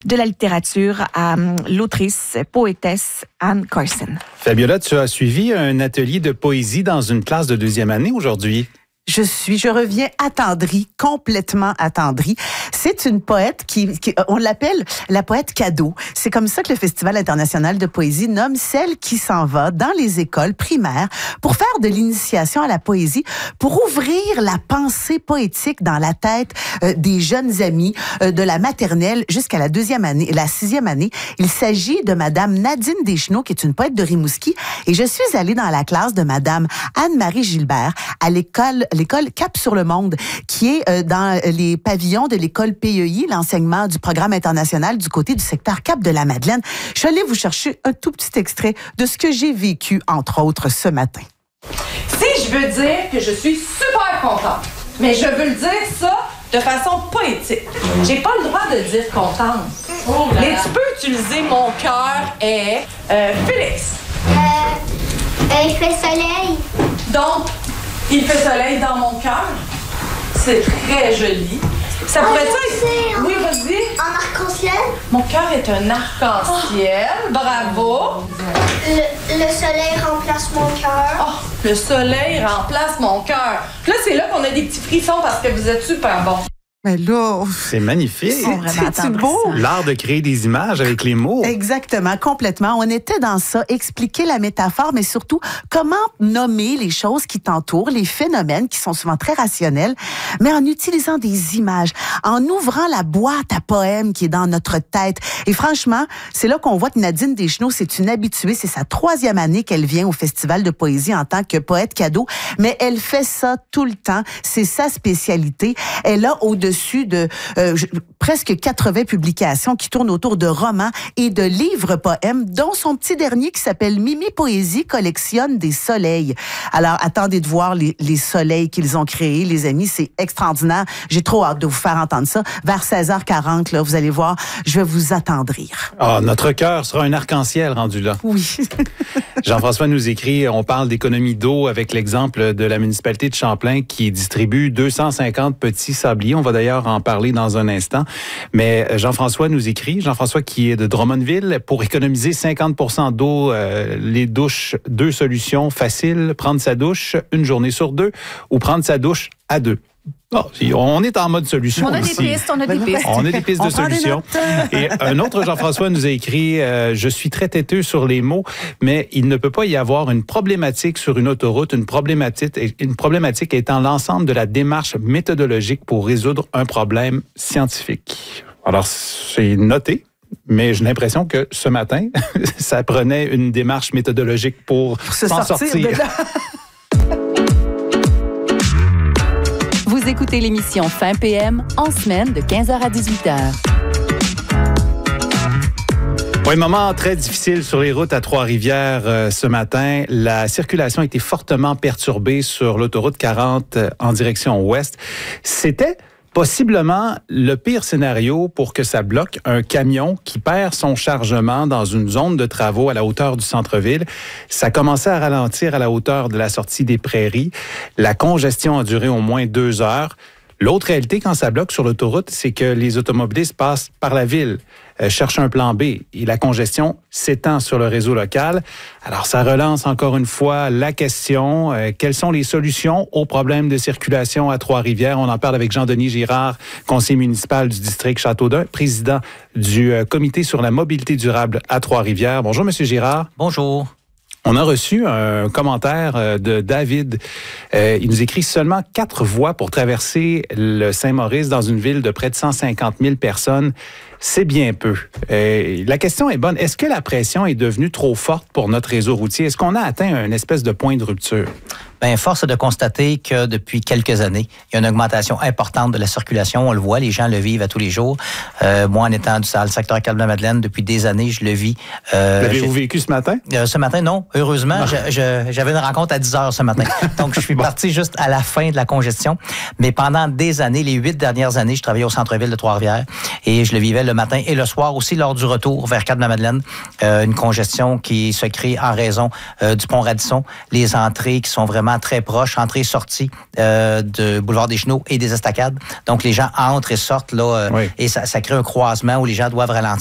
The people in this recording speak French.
de la littérature à l'autrice, poétesse Anne Carson. Fabiola, tu as suivi un atelier de poésie dans une classe de 2e année aujourd'hui. Je reviens attendrie, complètement attendrie. C'est une poète on l'appelle la poète cadeau. C'est comme ça que le Festival international de poésie nomme celle qui s'en va dans les écoles primaires pour faire de l'initiation à la poésie, pour ouvrir la pensée poétique dans la tête des jeunes amis de la maternelle jusqu'à la 2e année, la 6e année. Il s'agit de Madame Nadine Deschenaux, qui est une poète de Rimouski, et je suis allée dans la classe de Madame Anne-Marie Gilbert à l'école Cap sur le Monde, qui est dans les pavillons de l'école PEI, l'enseignement du programme international du côté du secteur Cap de la Madeleine. Je suis allée vous chercher un tout petit extrait de ce que j'ai vécu, entre autres, ce matin. Si je veux dire que je suis super contente, mais je veux le dire ça de façon poétique. J'ai pas le droit de dire contente. Mais tu peux utiliser mon cœur et Félix. Il fait soleil. Donc, il fait soleil dans mon cœur. C'est très joli. Ça pourrait être... Oui, vas-y. En arc-en-ciel. Mon cœur est un arc-en-ciel. Bravo. Le soleil remplace mon cœur. Oh, le soleil remplace mon cœur. Là, c'est là qu'on a des petits frissons parce que vous êtes super bons. Mais là, c'est magnifique. C'est beau. L'art de créer des images avec les mots. Exactement, complètement. On était dans ça, expliquer la métaphore, mais surtout comment nommer les choses qui t'entourent, les phénomènes qui sont souvent très rationnels, mais en utilisant des images, en ouvrant la boîte à poèmes qui est dans notre tête. Et franchement, c'est là qu'on voit que Nadine Deschenaux, c'est une habituée. C'est sa 3e année qu'elle vient au Festival de poésie en tant que poète cadeau, mais elle fait ça tout le temps. C'est sa spécialité. Elle a au-dessus de presque 80 publications qui tournent autour de romans et de livres-poèmes, dont son petit dernier qui s'appelle Mimi Poésie collectionne des soleils. Alors, attendez de voir les soleils qu'ils ont créés, les amis, c'est extraordinaire. J'ai trop hâte de vous faire entendre ça. Vers 16h40, là, vous allez voir, je vais vous attendrir. Ah, notre cœur sera un arc-en-ciel rendu là. Oui. Jean-François nous écrit, on parle d'économie d'eau avec l'exemple de la municipalité de Champlain qui distribue 250 petits sabliers. On va d'ailleurs en parler dans un instant. Mais Jean-François nous écrit, Jean-François qui est de Drummondville, pour économiser 50% d'eau, les douches, 2 solutions faciles, prendre sa douche une journée sur 2 ou prendre sa douche à 2. Oh, on est en mode solution. On a ici. des pistes, on a des pistes. On a des pistes de solutions. Et un autre Jean-François nous a écrit je suis très têteux sur les mots, mais il ne peut pas y avoir une problématique sur une autoroute, une problématique étant l'ensemble de la démarche méthodologique pour résoudre un problème scientifique. Alors, c'est noté. Mais j'ai l'impression que ce matin, ça prenait une démarche méthodologique pour s'en sortir. Vous écoutez l'émission Fin PM en semaine de 15h à 18h. Oui, moment très difficile sur les routes à Trois-Rivières ce matin. La circulation a été fortement perturbée sur l'autoroute 40 en direction ouest. C'était possiblement le pire scénario pour que ça bloque un camion qui perd son chargement dans une zone de travaux à la hauteur du centre-ville. Ça commençait à ralentir à la hauteur de la sortie des Prairies. La congestion a duré au moins 2 heures. L'autre réalité, quand ça bloque sur l'autoroute, c'est que les automobilistes passent par la ville, cherchent un plan B et la congestion s'étend sur le réseau local. Alors, ça relance encore une fois la question, quelles sont les solutions aux problèmes de circulation à Trois-Rivières? On en parle avec Jean-Denis Girard, conseiller municipal du district Châteaudun, président du comité sur la mobilité durable à Trois-Rivières. Bonjour, Monsieur Girard. Bonjour. On a reçu un commentaire de David. Il nous écrit seulement 4 voies pour traverser le Saint-Maurice dans une ville de près de 150 000 personnes. C'est bien peu. La question est bonne. Est-ce que la pression est devenue trop forte pour notre réseau routier? Est-ce qu'on a atteint une espèce de point de rupture? Bien, force est de constater que depuis quelques années, il y a une augmentation importante de la circulation. On le voit, les gens le vivent à tous les jours. Moi, en étant dans le secteur Cap-de-la-Madeleine, depuis des années, je le vis. L'avez-vous vécu ce matin? Ce matin, non. Heureusement, j'avais une rencontre à 10 heures ce matin. Donc, je suis parti juste à la fin de la congestion. Mais pendant des années, les 8 dernières années, je travaillais au centre-ville de Trois-Rivières et je le vivais le matin et le soir aussi lors du retour vers Cap-de-la-Madeleine. Une congestion qui se crée en raison du pont Radisson. Les entrées qui sont vraiment très proches, entrée-sortie de boulevard des Chenaux et des Estacades. Donc, les gens entrent et sortent là, et ça crée un croisement où les gens doivent ralentir.